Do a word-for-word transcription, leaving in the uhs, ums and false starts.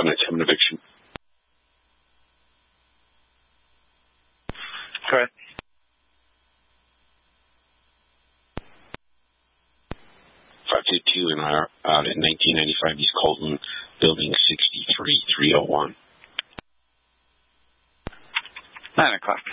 on a tenant eviction. Correct. five two two and are out at nineteen ninety-five East Colton, building sixty-three three oh one. Nine o'clock.